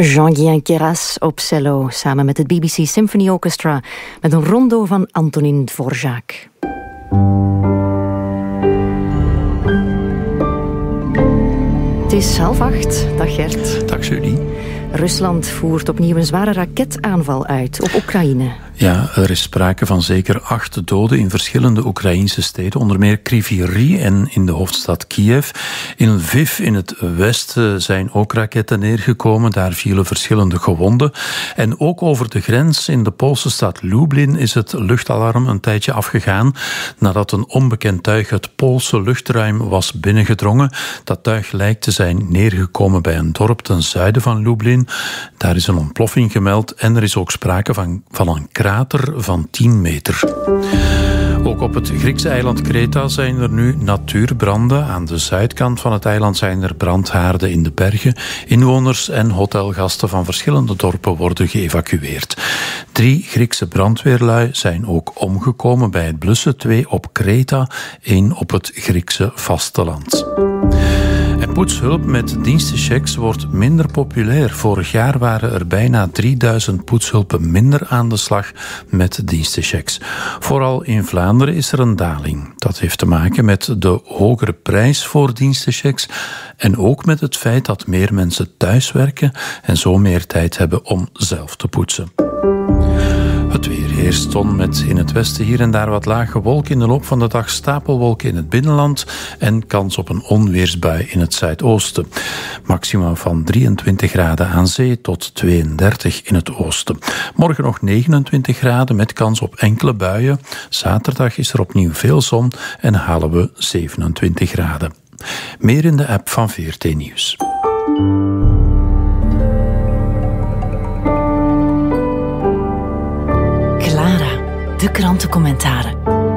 Jean-Guillain Queyras op cello, samen met het BBC Symphony Orchestra, met een rondo van Antonin Dvorak. Het is 7:30. Dag Gert. Dag Julie. Rusland voert opnieuw een zware raketaanval uit op Oekraïne. Ja, er is sprake van zeker 8 doden in verschillende Oekraïnse steden, onder meer Kryvyi en in de hoofdstad Kiev. In Lviv in het westen zijn ook raketten neergekomen, daar vielen verschillende gewonden. En ook over de grens in de Poolse stad Lublin is het luchtalarm een tijdje afgegaan nadat een onbekend tuig het Poolse luchtruim was binnengedrongen. Dat tuig lijkt te zijn neergekomen bij een dorp ten zuiden van Lublin. Daar is een ontploffing gemeld en er is ook sprake van een krater van 10 meter. Ook op het Griekse eiland Kreta zijn er nu natuurbranden. Aan de zuidkant van het eiland zijn er brandhaarden in de bergen. Inwoners en hotelgasten van verschillende dorpen worden geëvacueerd. 3 Griekse brandweerlui zijn ook omgekomen bij het blussen. 2 op Kreta, 1 op het Griekse vasteland. En poetshulp met dienstenchecks wordt minder populair. Vorig jaar waren er bijna 3000 poetshulpen minder aan de slag met dienstenchecks. Vooral in Vlaanderen is er een daling. Dat heeft te maken met de hogere prijs voor dienstenchecks en ook met het feit dat meer mensen thuiswerken en zo meer tijd hebben om zelf te poetsen. Het weer heerst zon met in het westen hier en daar wat lage wolken. In de loop van de dag stapelwolken in het binnenland en kans op een onweersbui in het zuidoosten. Maxima van 23 graden aan zee tot 32 in het oosten. Morgen nog 29 graden met kans op enkele buien. Zaterdag is er opnieuw veel zon en halen we 27 graden. Meer in de app van VRT Nieuws. De krantencommentaren.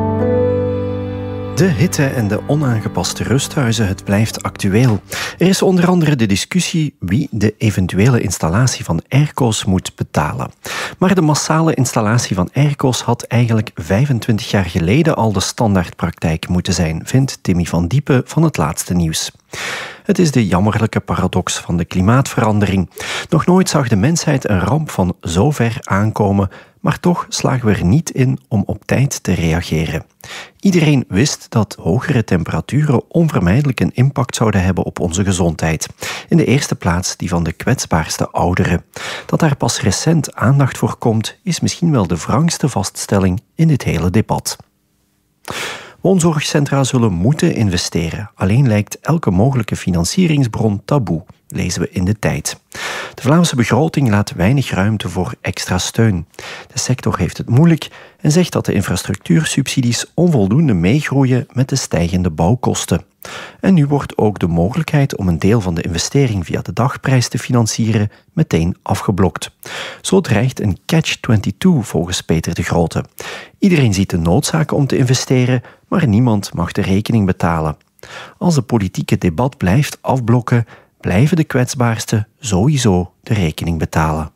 De hitte en de onaangepaste rusthuizen, het blijft actueel. Er is onder andere de discussie wie de eventuele installatie van airco's moet betalen. Maar de massale installatie van airco's had eigenlijk 25 jaar geleden al de standaardpraktijk moeten zijn, vindt Timmy van Diepen van Het Laatste Nieuws. Het is de jammerlijke paradox van de klimaatverandering. Nog nooit zag de mensheid een ramp van zo ver aankomen, maar toch slagen we er niet in om op tijd te reageren. Iedereen wist dat hogere temperaturen onvermijdelijk een impact zouden hebben op onze gezondheid. In de eerste plaats die van de kwetsbaarste ouderen. Dat daar pas recent aandacht voor komt, is misschien wel de wrangste vaststelling in dit hele debat. Woonzorgcentra zullen moeten investeren. Alleen lijkt elke mogelijke financieringsbron taboe, lezen we in De Tijd. De Vlaamse begroting laat weinig ruimte voor extra steun. De sector heeft het moeilijk en zegt dat de infrastructuursubsidies onvoldoende meegroeien met de stijgende bouwkosten. En nu wordt ook de mogelijkheid om een deel van de investering via de dagprijs te financieren meteen afgeblokt. Zo dreigt een catch-22 volgens Peter de Grote. Iedereen ziet de noodzaak om te investeren, maar niemand mag de rekening betalen. Als het politieke debat blijft afblokken, blijven de kwetsbaarsten sowieso de rekening betalen.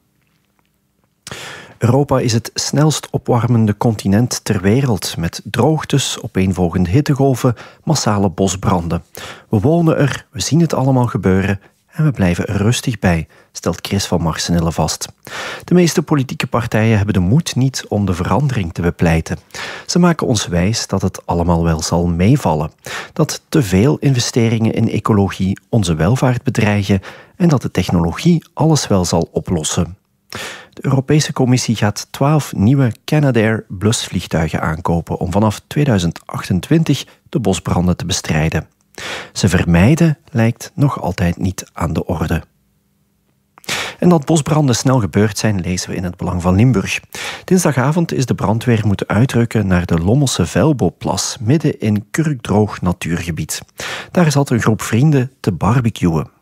Europa is het snelst opwarmende continent ter wereld, met droogtes, opeenvolgende hittegolven, massale bosbranden. We wonen er, we zien het allemaal gebeuren en we blijven er rustig bij, stelt Chris van Marsenille vast. De meeste politieke partijen hebben de moed niet om de verandering te bepleiten. Ze maken ons wijs dat het allemaal wel zal meevallen, dat te veel investeringen in ecologie onze welvaart bedreigen en dat de technologie alles wel zal oplossen. De Europese Commissie gaat 12 nieuwe Canadair blusvliegtuigen aankopen om vanaf 2028 de bosbranden te bestrijden. Ze vermijden lijkt nog altijd niet aan de orde. En dat bosbranden snel gebeurd zijn, lezen we in Het Belang van Limburg. Dinsdagavond is de brandweer moeten uitrukken naar de Lommelse Velboplas, midden in kurkdroog natuurgebied. Daar zat een groep vrienden te barbecuen.